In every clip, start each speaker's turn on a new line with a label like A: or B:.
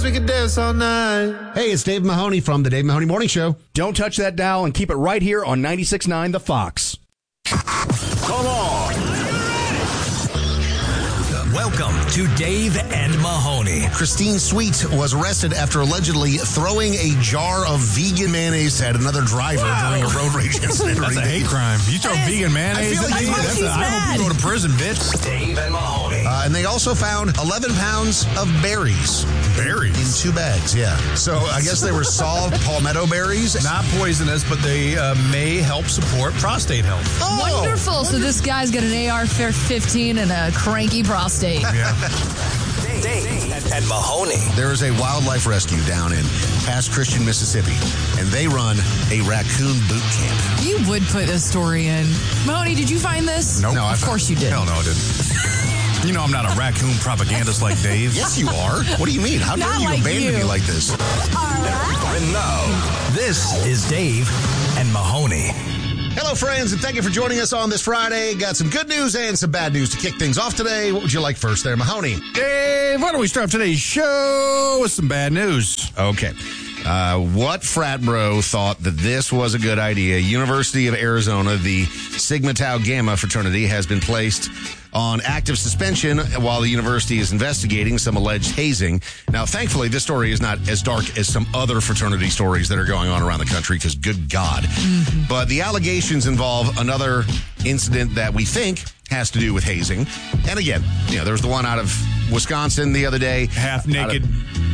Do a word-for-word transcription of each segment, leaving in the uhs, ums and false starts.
A: We can dance all night.
B: Hey, it's Dave Mahoney from the Dave Mahoney Morning Show.
C: Don't touch that dial and keep it right here on ninety-six point nine The Fox.
D: Come on. Welcome to Dave and Mahoney.
B: Christine Sweet was arrested after allegedly throwing a jar of vegan mayonnaise at another driver
E: Wow.
B: during a road rage incident.
E: That's a hate crime. You throw
F: That is-
E: vegan mayonnaise
B: I feel
E: at
B: like
E: me?
B: that's why
E: That's
F: she's
E: a, I hope
F: mad.
E: you go to prison, bitch.
D: Dave and Mahoney.
B: Uh, and they also found eleven pounds of berries
E: Berries.
B: in two bags. Yeah. So I guess they were solved palmetto berries.
E: Not poisonous, but they uh, may help support prostate health.
B: Oh,
F: Wonderful. So this guy's got an A R fifteen and a cranky prostate.
E: Yeah.
D: Dave, Dave and Mahoney.
B: There is a wildlife rescue down in Pass Christian, Mississippi, and they run a raccoon boot camp.
F: You would put this story in. Mahoney, did you find this?
E: Nope.
B: No, I
F: Of course you did.
E: Hell no, I didn't. You know I'm not a raccoon propagandist like Dave.
B: Yes, you are. What do you mean? How dare
F: Not
B: you
F: like
B: abandon
F: you.
B: me like this?
D: And now, this is Dave and Mahoney.
B: Hello, friends, and thank you for joining us on this Friday. Got some good news and some bad news to kick things off today. What would you like first there, Mahoney?
E: Dave, why don't we start today's show with some bad news?
B: Okay. Uh, what frat bro thought that this was a good idea? University of Arizona, the Sigma Tau Gamma fraternity, has been placed on active suspension while the university is investigating some alleged hazing. Now, thankfully, this story is not as dark as some other fraternity stories that are going on around the country, because good God. Mm-hmm. But the allegations involve another incident that we think has to do with hazing. And again, you know, there was the one out of Wisconsin the other day.
E: Half naked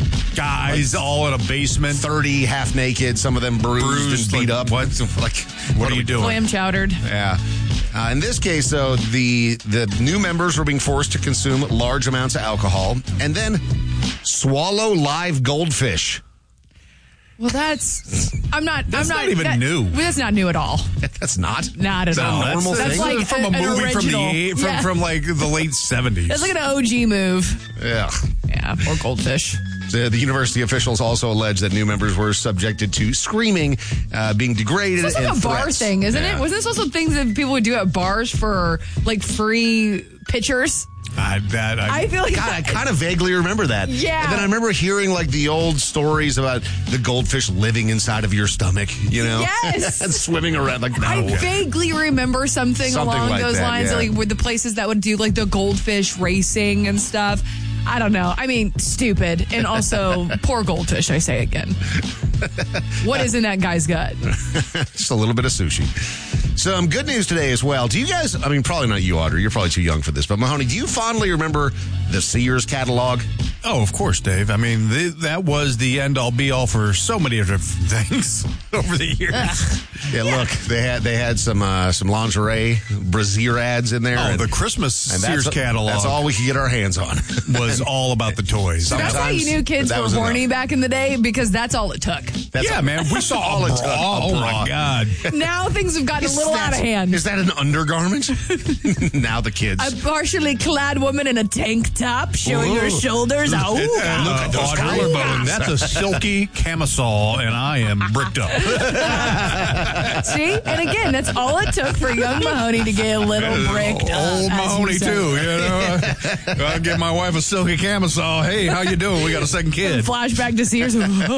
E: guys all in a basement.
B: thirty half naked, some of them bruised,
E: Bruised,
B: and beat
E: like,
B: up.
E: what?
B: Like,
E: What are you doing?
F: Clam chowdered.
B: Yeah. Uh, in this case, though, the the new members were being forced to consume large amounts of alcohol and then swallow live goldfish.
F: Well, that's. I'm not.
E: That's
F: I'm
E: not
F: not
E: even
F: that-
E: new.
F: well, That's not new at all.
B: That's not.
F: Not at
B: Is that a
F: all.
B: normal
F: that's,
B: thing?
F: That's like
E: from a,
F: an
E: movie from the
F: original.
E: eight, from,
F: Yeah.
E: from like the late seventies.
F: That's like an O G move.
B: Yeah.
F: Yeah, or goldfish.
B: The, the university officials also allege that new members were subjected to screaming, uh, being degraded,
F: It's like
B: and
F: a bar
B: threats.
F: thing, isn't
B: Yeah.
F: it? Wasn't this also things that people would do at bars for like free pitchers?
E: I, that, I,
F: I feel like
B: God, I kind of vaguely remember that.
F: Yeah.
B: And then I remember hearing like the old stories about the goldfish living inside of your stomach, you know?
F: Yes.
B: And swimming around like, no.
F: I vaguely remember something,
B: Something
F: along
B: like
F: those
B: that,
F: lines,
B: yeah.
F: like with the places that would do like the goldfish racing and stuff. I don't know. I mean, stupid. And also, poor goldfish, I say again. What is in that guy's gut?
B: Just a little bit of sushi. Some good news today as well. Do you guys, I mean, probably not you, Audrey. You're probably too young for this. But Mahoney, do you fondly remember the Sears catalog?
E: Oh, of course, Dave. I mean, th- that was the end-all, be-all for so many different things over the years.
B: Yeah, look, they had they had some uh, some lingerie brassiere ads in there.
E: Oh,
B: and,
E: the Christmas
B: and
E: Sears
B: that's,
E: catalog
B: That's all we could get our hands on.
E: was all about the toys.
F: That's how you knew kids
B: that
F: were
B: was
F: horny
B: enough.
F: back in the day, because that's all it took.
B: That's
E: yeah,
B: all-
E: man, we saw all
B: all
E: a
B: it took,
E: bra.
B: a
E: Oh,
B: bra.
E: my God.
F: Now things have gotten
B: Is
F: a little
B: that-
F: out of hand.
B: Is that an undergarment? Now the kids.
F: A partially clad woman in a tank top showing her
B: Ooh.
F: shoulders. Oh,
E: Uh,
B: Look at those
E: Audrey,
B: collarbones.
E: That's a silky camisole, and I am bricked up.
F: see? And again, that's all it took for young Mahoney to get a little bricked up.
E: Old
F: as you
E: Mahoney,
F: said.
E: too. You know, I give my wife a silky camisole. Hey, how you doing? We got a second kid.
F: Flashback to Sears.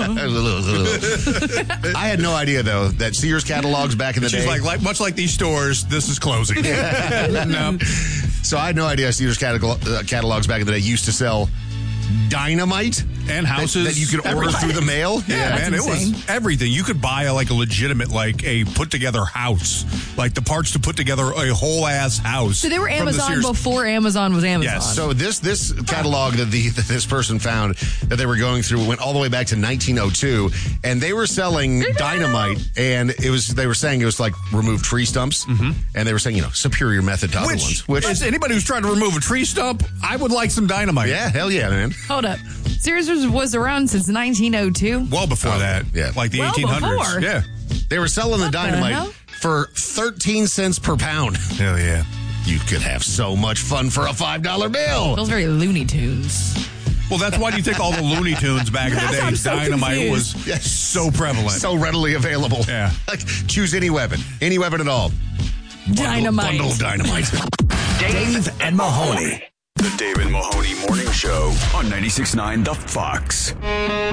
B: I had no idea, though, that Sears catalogs back in the
E: She's
B: day.
E: like, like, much like these stores, this is closing. No.
B: So I had no idea Sears catalog, uh, catalogs back in the day used to sell dynamite
E: And houses
B: that, that you could order
E: everything.
B: through the mail.
E: Yeah,
F: that's
E: man, it
F: insane.
E: was everything. You could buy a, like a legitimate, like a put together house, like the parts to put together a whole ass house.
F: So they were
E: from the
F: Amazon
E: Sears-
F: before Amazon was Amazon.
E: Yes.
B: So this this catalog that the that this person found that they were going through went all the way back to nineteen oh two, and they were selling dynamite, and it was they were saying it was like remove tree stumps, and they were saying you know superior method to other
E: Which,
B: ones. Which
E: as anybody who's trying to remove a tree stump, I would like some dynamite.
B: yeah, hell yeah, man.
F: Hold up. Sears was, was around since nineteen oh two.
E: Well before
B: Oh,
E: that,
B: yeah.
E: like the
F: Well
E: eighteen hundreds.
F: before.
E: Yeah,
B: They were selling the
F: What the
B: dynamite
F: hell?
B: for thirteen cents per pound.
E: hell yeah.
B: You could have so much fun for a five dollar bill.
F: Feels very Looney Tunes.
E: Well, that's why you think all the Looney Tunes back in the
F: That's why
E: day,
F: I'm so
E: dynamite
F: confused.
E: was
B: Yes.
E: so prevalent.
B: So readily available.
E: Yeah.
B: Like, choose any weapon. Any weapon at all.
F: Dynamite.
B: Bundle of dynamite.
D: Dave and Mahoney.
G: The Dave and Mahoney Morning Show on ninety-six point nine The Fox.